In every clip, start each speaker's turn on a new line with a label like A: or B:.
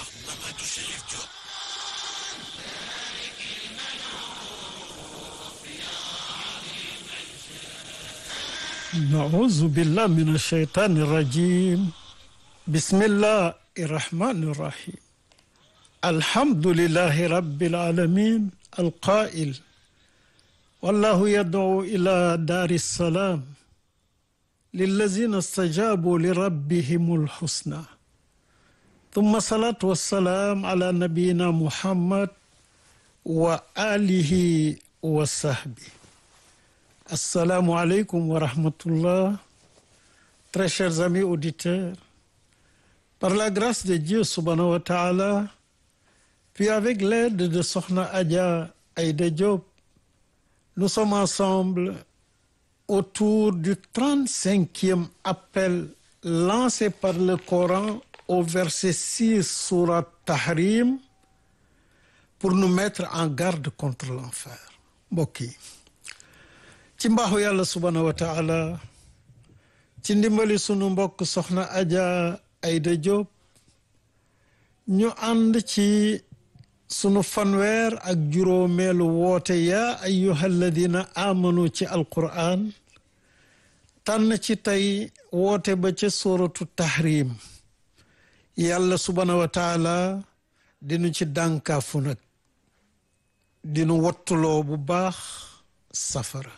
A: Mamadou Chérif Diop.
B: نعوذ بالله من الشيطان الرجيم بسم الله الرحمن الرحيم الحمد لله رب العالمين القائل والله يدعو إلى دار السلام للذين استجابوا لربهم الحسنى ثم الصلاة والسلام على نبينا محمد وآله وصحبه. Assalamu alaikum wa rahmatullah. Très chers amis auditeurs, par la grâce de Dieu subhanahu wa ta'ala, puis avec l'aide de Sokhna Adja Aïda Diop, nous sommes ensemble autour du 35e appel lancé par le Coran au verset 6 surat Tahrim pour nous mettre en garde contre l'enfer. Mbokk yi ci mbaaxu yàlla subhanahu wa taala ci ndimbali sunu mbokk soxna Adja Aïda Diop ñu ànd ci sunu fanweer ak juróomeelu woote yaa ayyuhal ladina amanu ci alquran tànn ci tey woote ba ca suratu tahrim yàlla subhanahu wa taala dinu ci dànkaafu nag dinu wattuloo bu baax safara.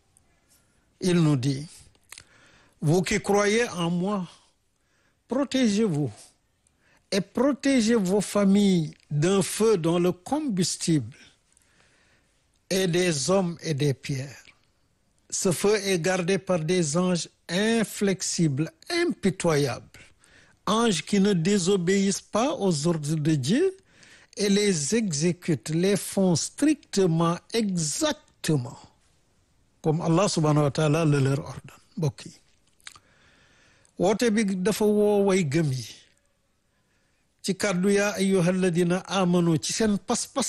B: Il nous dit, vous qui croyez en moi, protégez-vous et protégez vos familles d'un feu dont le combustible est des hommes et des pierres. Ce feu est gardé par des anges inflexibles, impitoyables, anges qui ne désobéissent pas aux ordres de Dieu et les exécutent, les font strictement, exactement comme Allah subhanahu wa taala le leur ordonne. Mbokk yi woote bi dafa woo way gëm yi ci kàddu yaa ayyuhal ladina amanu ci seen pas-pas